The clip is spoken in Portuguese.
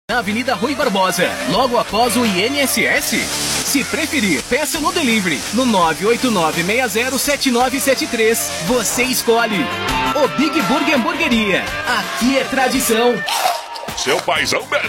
Na Avenida Rui Barbosa, logo após o INSS. Se preferir, peça no delivery no 989607973. Você escolhe. O Big Burger Hamburgueria. Aqui é tradição. Seu paizão